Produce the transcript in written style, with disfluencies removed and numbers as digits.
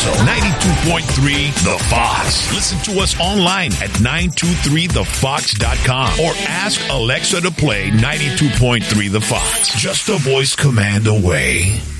also 92.3 The Fox. Listen to us online at 923thefox.com or ask Alexa to play 92.3 The Fox. Just a voice command away.